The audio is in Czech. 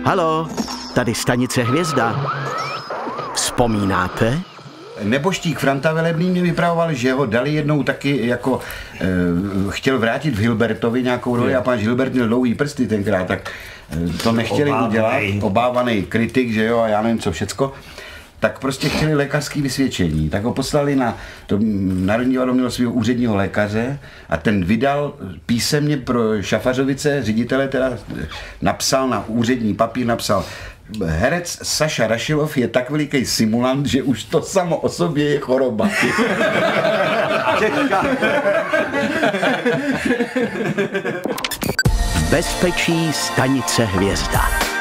Halo, tady stanice Hvězda. Vzpomínáte? Neboštík Franta Velebný mě vypravoval, že ho dali jednou taky jako chtěl vrátit v Hilbertovi nějakou roli a pan Hilbert měl dlouhý prsty tenkrát, tak to nechtěli udělat. Obávaný kritik, že jo, a já nevím co všecko. Tak prostě chtěli lékařské vysvědčení. Tak ho poslali na to Národní divadlo, mělo svého úředního lékaře a ten vydal písemně pro Šafařovice, ředitele teda napsal na úřední papír, napsal: herec Saša Rašilov je tak veliký simulant, že už to samo o sobě je choroba. Bezpečí stanice Hvězda.